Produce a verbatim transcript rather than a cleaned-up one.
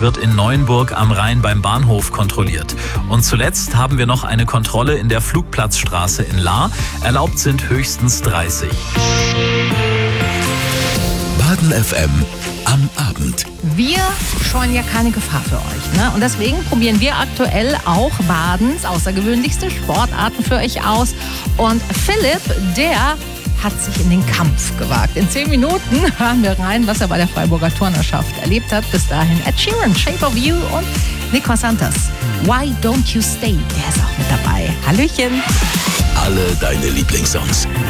wird in Neuenburg am Rhein beim Bahnhof kontrolliert. Und zuletzt haben wir noch eine Kontrolle in der Flugplatzstraße in Lahr. Erlaubt sind höchstens dreißig. Baden F M am Abend. Wir scheuen ja keine Gefahr für euch, ne? Und deswegen probieren wir aktuell auch Badens außergewöhnlichste Sportarten für euch aus. Und Philipp, der hat sich in den Kampf gewagt. In zehn Minuten hören wir rein, was er bei der Freiburger Turnerschaft erlebt hat. Bis dahin Ed Sheeran, Shape of You und Nico Santos. Why Don't You Stay? Der ist auch mit dabei. Hallöchen. Alle deine Lieblingssongs.